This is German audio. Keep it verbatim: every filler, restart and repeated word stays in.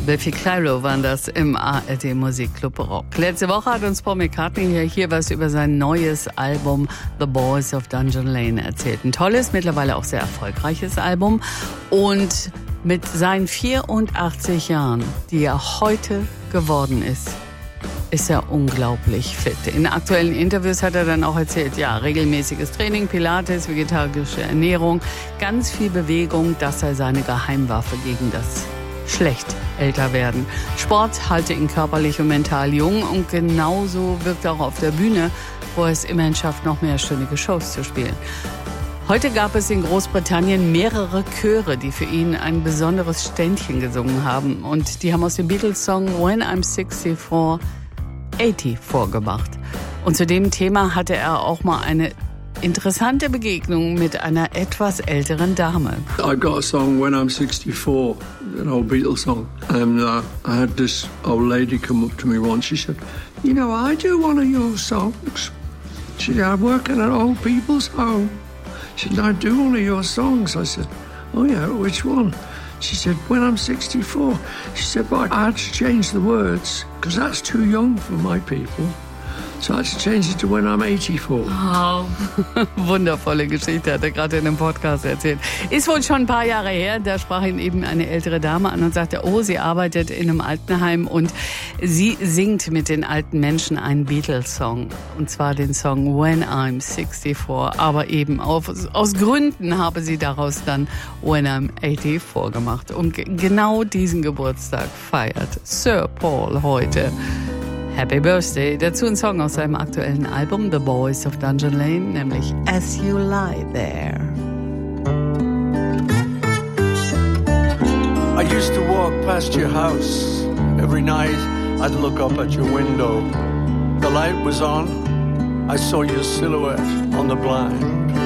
Biffy Clyro waren das im A R D Musikclub Rock. Letzte Woche hat uns Paul McCartney hier, hier was über sein neues Album The Boys of Dungeon Lane erzählt. Ein tolles, mittlerweile auch sehr erfolgreiches Album. Und mit seinen vierundachtzig Jahren, die er heute geworden ist, ist er unglaublich fit. In aktuellen Interviews hat er dann auch erzählt, ja, regelmäßiges Training, Pilates, vegetarische Ernährung, ganz viel Bewegung, das sei seine Geheimwaffe gegen das schlecht älter werden. Sport halte ihn körperlich und mental jung und genauso wirkt er auch auf der Bühne, wo er es immerhin schafft, noch mehr stündige Shows zu spielen. Heute gab es in Großbritannien mehrere Chöre, die für ihn ein besonderes Ständchen gesungen haben. Und die haben aus dem Beatles-Song When I'm sixty-four, eighty vorgemacht. Und zu dem Thema hatte er auch mal eine interessante Begegnung mit einer etwas älteren Dame. I've got a song When I'm sixty-four, an old Beatles song. And uh, I had this old lady come up to me once. She said, you know, I do one of your songs. She said, I'm working at old people's home. She said, I do one of your songs. I said, oh yeah, which one? She said, when I'm sixty-four. She said, but I had to change the words because that's too young for my people. So I had to change it to when I'm eighty-four. Oh. Wundervolle Geschichte, hat er gerade in einem Podcast erzählt. Ist wohl schon ein paar Jahre her, da sprach ihn eben eine ältere Dame an und sagte, oh, sie arbeitet in einem Altenheim und sie singt mit den alten Menschen einen Beatles-Song. Und zwar den Song When I'm sixty-four. Aber eben auf, aus Gründen habe sie daraus dann When I'm eighty-four gemacht. Und g- genau diesen Geburtstag feiert Sir Paul heute. Happy Birthday. Dazu ein Song aus seinem aktuellen Album The Boys of Dungeon Lane, nämlich As You Lie There. I used to walk past your house. Every night I'd look up at your window. The light was on. I saw your silhouette on the blind.